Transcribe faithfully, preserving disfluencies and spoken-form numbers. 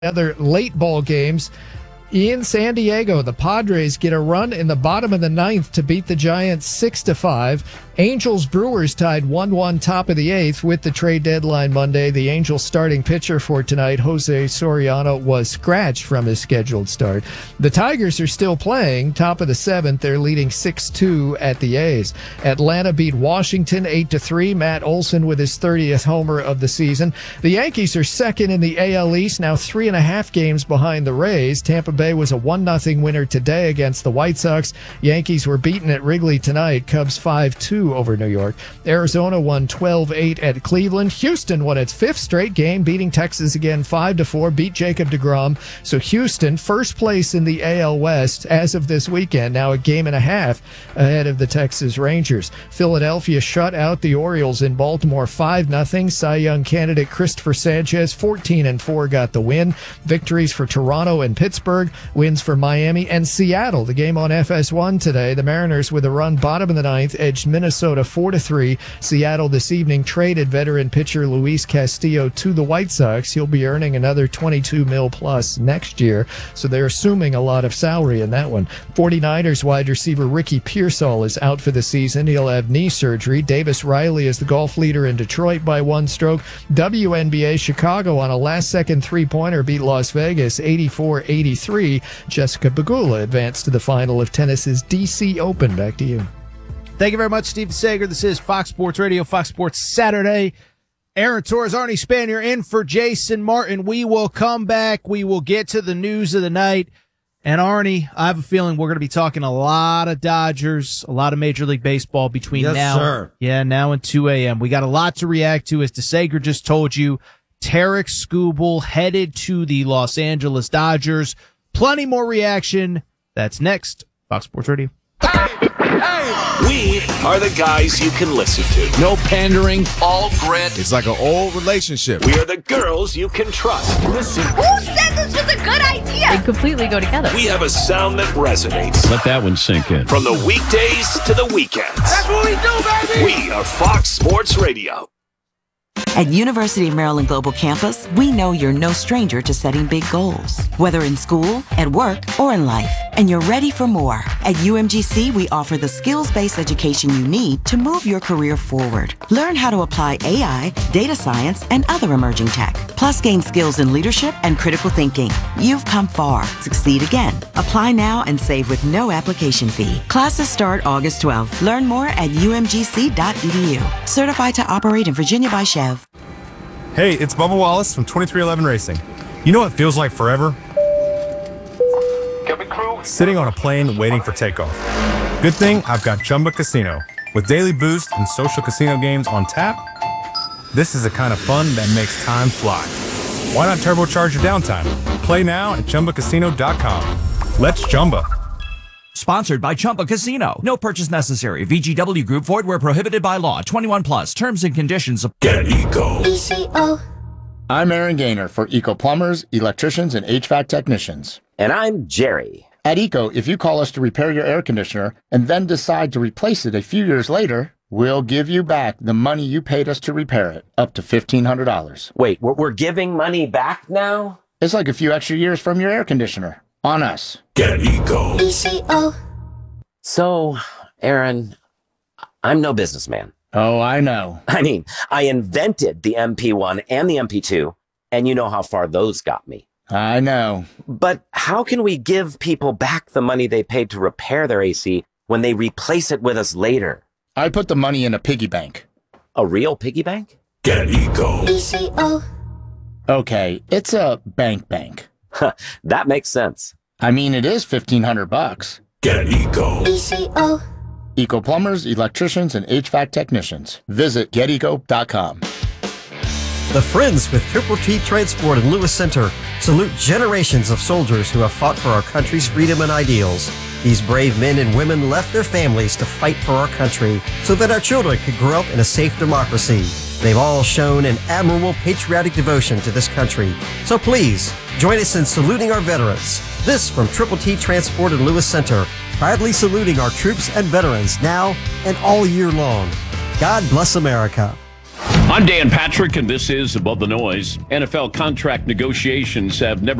Other late ball games in San Diego, the Padres get a run in the bottom of the ninth to beat the Giants six to five. Angels Brewers tied one one top of the eighth with the trade deadline Monday. The Angels starting pitcher for tonight, Jose Soriano, was scratched from his scheduled start. The Tigers are still playing. Top of the seventh, they're leading six two at the A's. Atlanta beat Washington eight to three. Matt Olson with his thirtieth homer of the season. The Yankees are second in the A L East, now three and a half games behind the Rays. Tampa Bay was a one nothing winner today against the White Sox. Yankees were beaten at Wrigley tonight. Cubs five two over New York. Arizona won twelve eight at Cleveland. Houston won its fifth straight game, beating Texas again five to four, beat Jacob deGrom. So Houston, first place in the A L West as of this weekend, now a game and a half ahead of the Texas Rangers. Philadelphia shut out the Orioles in Baltimore five nothing. Cy Young candidate Christopher Sanchez, fourteen and four, got the win. Victories for Toronto and Pittsburgh, wins for Miami and Seattle. The game on F S one today, the Mariners with a run bottom of the ninth edged Minnesota four to three. Seattle this evening traded veteran pitcher Luis Castillo to the White Sox. He'll be earning another twenty-two mil plus next year, so they're assuming a lot of salary in that one. 49ers wide receiver Ricky Pearsall is out for the season. He'll have knee surgery. Davis Riley is the golf leader in Detroit by one stroke. W N B A, Chicago on a last-second three-pointer beat Las Vegas eighty-four eighty-three. Jessica Pegula advanced to the final of tennis's D C Open. Back to you. Thank you very much, Steve Sager. This is Fox Sports Radio, Fox Sports Saturday. Aaron Torres, Arnie Spanier in for Jason Martin. We will come back. We will get to the news of the night. And Arnie, I have a feeling we're going to be talking a lot of Dodgers, a lot of Major League Baseball between yes, now, sir. yeah, now and two a.m. We got a lot to react to. As DeSager just told you, Tarek Skubal headed to the Los Angeles Dodgers. Plenty more reaction. That's next. Fox Sports Radio. Hey, hey. We are the guys you can listen to. No pandering, all grit. It's like an old relationship. We are the girls you can trust. Listen. Who said this was a good idea? They completely go together. We have a sound that resonates. Let that one sink in. From the weekdays to the weekends. That's what we do, baby. We are Fox Sports Radio. At University of Maryland Global Campus, we know you're no stranger to setting big goals, whether in school, at work, or in life, and you're ready for more. At U M G C, we offer the skills-based education you need to move your career forward. Learn how to apply A I, data science, and other emerging tech, plus gain skills in leadership and critical thinking. You've come far. Succeed again. Apply now and save with no application fee. Classes start August twelfth. Learn more at u m g c dot e d u. Certified to operate in Virginia by Chev. Hey, it's Bubba Wallace from twenty-three eleven Racing. You know what feels like forever? Sitting on a plane waiting for takeoff. Good thing I've got Chumba Casino. With daily boost and social casino games on tap, this is the kind of fun that makes time fly. Why not turbocharge your downtime? Play now at chumba casino dot com. Let's Chumba. Sponsored by Chumba Casino. No purchase necessary. V G W Group. Void where prohibited by law. twenty-one plus. Terms and conditions. Get Eco. E C O. I'm Aaron Gaynor for Eco Plumbers, Electricians, and H V A C Technicians. And I'm Jerry. At Eco, if you call us to repair your air conditioner and then decide to replace it a few years later, we'll give you back the money you paid us to repair it, up to fifteen hundred dollars. Wait, we're giving money back now? It's like a few extra years from your air conditioner. On us. Get Eco. E C O. So, Aaron, I'm no businessman. Oh, I know. I mean, I invented the M P one and the M P two, and you know how far those got me. I know. But how can we give people back the money they paid to repair their A C when they replace it with us later? I put the money in a piggy bank. A real piggy bank? Get Eco. E C O. Okay, it's a bank bank. That makes sense. I mean, it is fifteen hundred bucks. Get Eco. E C O. Eco Plumbers, Electricians, and H V A C Technicians. Visit get eco dot com. The Friends with Triple T Transport in Lewis Center salute generations of soldiers who have fought for our country's freedom and ideals. These brave men and women left their families to fight for our country so that our children could grow up in a safe democracy. They've all shown an admirable patriotic devotion to this country. So please, join us in saluting our veterans. This from Triple T Transport in Lewis Center, proudly saluting our troops and veterans now and all year long. God bless America. I'm Dan Patrick, and this is Above the Noise. N F L contract negotiations have never